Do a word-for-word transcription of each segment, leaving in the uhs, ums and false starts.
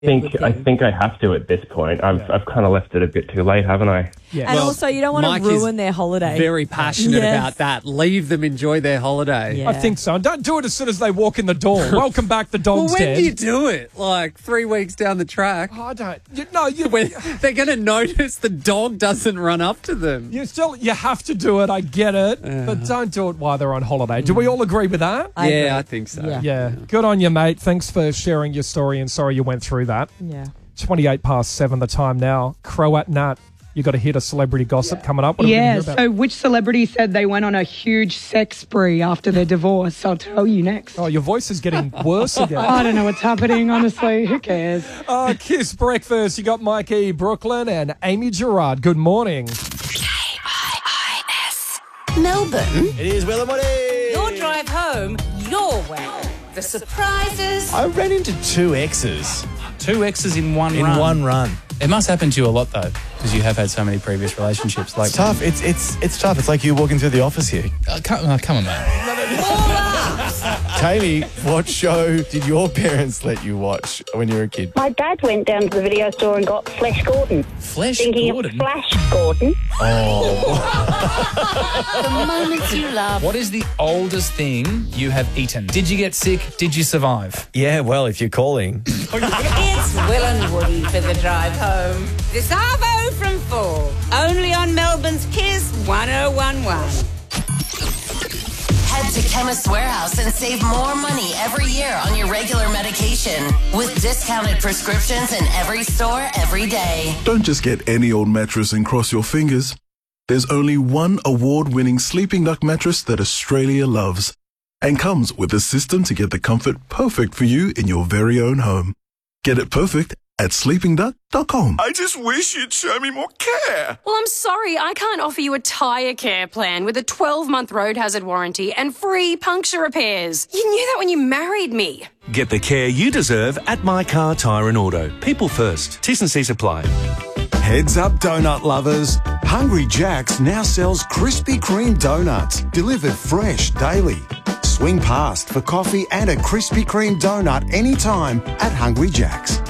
think I think I have to at this point. I've yeah. I've kind of left it a bit too late, haven't I? Yeah. And well, also, you don't want Mike to ruin their holiday. Very passionate yes. about that. Leave them enjoy their holiday. Yeah. I think so. And don't do it as soon as they walk in the door. Welcome back, the dog's well, when dead. do you do it? Like three weeks down the track? Oh, I don't. You, no, you. When they're going to notice the dog doesn't run up to them. You still you have to do it. I get it, uh, but don't do it while they're on holiday. Do we all agree with that? I yeah, agree. I think so. Yeah. yeah. Good on you, mate. Thanks for sharing your story, and sorry you went through that. Yeah. twenty-eight past seven the time now. Croat Nat, you got to hit a celebrity gossip yeah. coming up. What yeah, so which celebrity said they went on a huge sex spree after their divorce? I'll tell you next. Oh, your voice is getting worse again. I don't know what's happening, honestly. Who cares? Uh, Kiss Breakfast. You got Mikey Brooklyn and Amy Gerard. Good morning. K I I S. Melbourne. It is Will and Woody. Your drive home, your way. The surprises. I ran into two exes. Two exes in one in run. In one run. It must happen to you a lot, though, because you have had so many previous relationships. Like it's tough. It's it's it's tough. It's like you walking through the office here. Uh, come, uh, come on, man. Kaylee, what show did your parents let you watch when you were a kid? My dad went down to the video store and got Flash Gordon. Flash Thinking Gordon? Of Flash Gordon. Oh. The moments you love. What is the oldest thing you have eaten? Did you get sick? Did you survive? Yeah, well, if you're calling. It's Will and Woody for the drive home. This Arvo from four. Only on Melbourne's Kiss one oh one one. Head to Chemist Warehouse and save more money every year on your regular medication with discounted prescriptions in every store every day. Don't just get any old mattress and cross your fingers. There's only one award-winning Sleeping Duck mattress that Australia loves and comes with a system to get the comfort perfect for you in your very own home. Get it perfect at sleeping duck dot com. I just wish you'd show me more care. Well, I'm sorry, I can't offer you a tyre care plan with a twelve-month road hazard warranty and free puncture repairs. You knew that when you married me. Get the care you deserve at My Car Tyre and Auto. People first. T's and C's apply. Heads up, donut lovers. Hungry Jack's now sells Krispy Kreme donuts, delivered fresh daily. Swing past for coffee and a Krispy Kreme donut anytime at Hungry Jack's.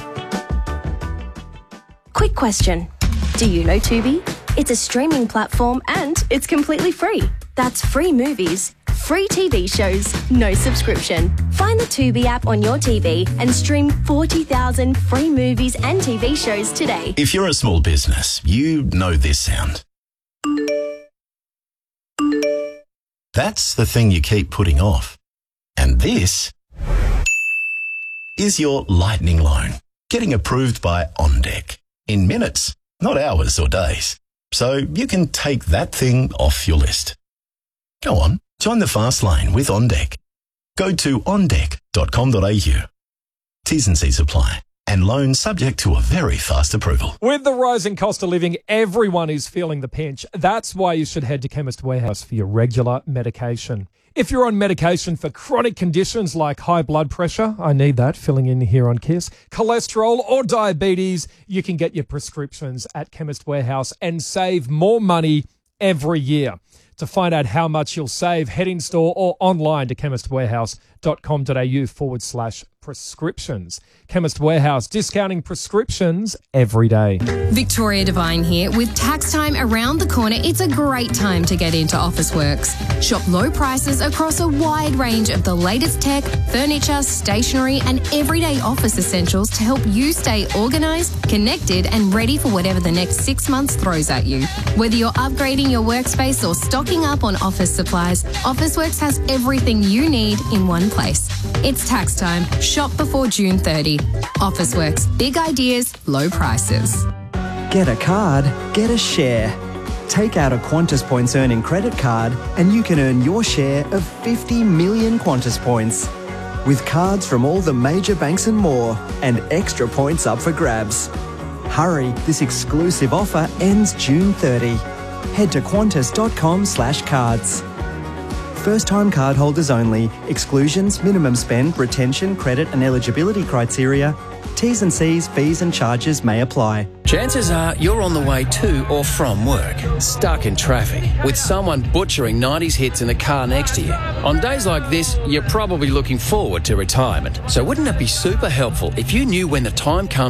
Quick question. Do you know Tubi? It's a streaming platform and it's completely free. That's free movies, free T V shows, no subscription. Find the Tubi app on your T V and stream forty thousand free movies and T V shows today. If you're a small business, you know this sound. That's the thing you keep putting off. And this is your lightning loan, getting approved by OnDeck. In minutes, not hours or days. So you can take that thing off your list. Go on, join the fast lane with OnDeck. Go to on deck dot com dot a u. T's and C's apply. And loan subject to a very fast approval. With the rising cost of living, everyone is feeling the pinch. That's why you should head to Chemist Warehouse for your regular medication. If you're on medication for chronic conditions like high blood pressure, I need that, filling in here on Kiss, cholesterol or diabetes, you can get your prescriptions at Chemist Warehouse and save more money every year. To find out how much you'll save, head in store or online to chemist warehouse dot com dot a u forward slash prescriptions. Chemist Warehouse, discounting prescriptions every day. Victoria Devine here. With tax time around the corner, it's a great time to get into Officeworks. Shop low prices across a wide range of the latest tech, furniture, stationery, and everyday office essentials to help you stay organised, connected, and ready for whatever the next six months throws at you. Whether you're upgrading your workspace or stocking up on office supplies, Officeworks has everything you need in one place. It's tax time. Shop before June thirtieth. Officeworks. Big ideas, low prices. Get a card, get a share. Take out a Qantas Points earning credit card and you can earn your share of fifty million Qantas points. With cards from all the major banks and more, and extra points up for grabs. Hurry, this exclusive offer ends June thirtieth. Head to qantas dot com slash cards. First-time cardholders only. Exclusions, minimum spend, retention, credit and eligibility criteria. T's and C's, fees and charges may apply. Chances are you're on the way to or from work, stuck in traffic, with someone butchering nineties hits in the car next to you. On days like this, you're probably looking forward to retirement. So wouldn't it be super helpful if you knew when the time comes